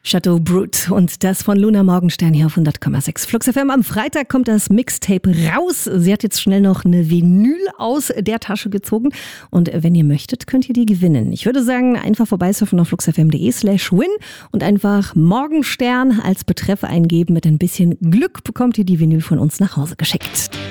Chateau Brut und das von Luna Morgenstern hier auf 100,6 Flux FM. Am Freitag kommt das Mixtape raus. Sie hat jetzt schnell noch eine Vinyl aus der Tasche gezogen und wenn ihr möchtet, könnt ihr die gewinnen. Ich würde sagen, einfach vorbeisurfen auf fluxfm.de/win und einfach Morgenstern als Betreff eingeben. Mit ein bisschen Glück bekommt ihr die Vinyl von uns nach Hause geschickt.